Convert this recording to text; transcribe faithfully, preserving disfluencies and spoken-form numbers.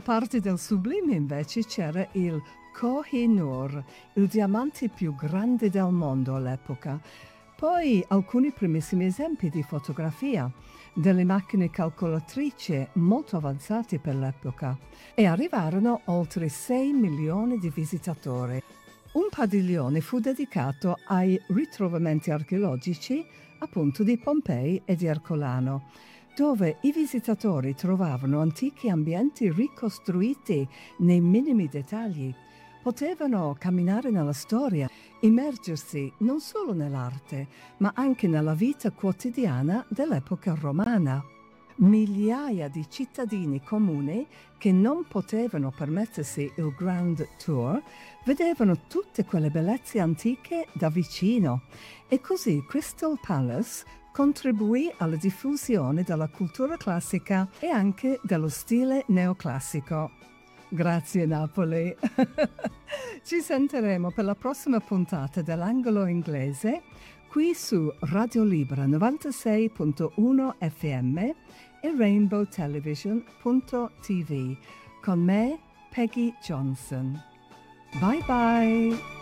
parte del sublime invece c'era il Koh-i-Noor, il diamante più grande del mondo all'epoca. Poi alcuni primissimi esempi di fotografia, delle macchine calcolatrici molto avanzate per l'epoca, e arrivarono oltre sei milioni di visitatori. Un padiglione fu dedicato ai ritrovamenti archeologici appunto di Pompei e di Ercolano, dove i visitatori trovavano antichi ambienti ricostruiti nei minimi dettagli. Potevano camminare nella storia, immergersi non solo nell'arte, ma anche nella vita quotidiana dell'epoca romana. Migliaia di cittadini comuni che non potevano permettersi il Grand Tour vedevano tutte quelle bellezze antiche da vicino e così Crystal Palace contribuì alla diffusione della cultura classica e anche dello stile neoclassico. Grazie Napoli! Ci sentiremo per la prossima puntata dell'Angolo Inglese qui su Radio Libera novantasei virgola uno F M e rainbow television punto t v con me, Peggy Johnson. Bye bye!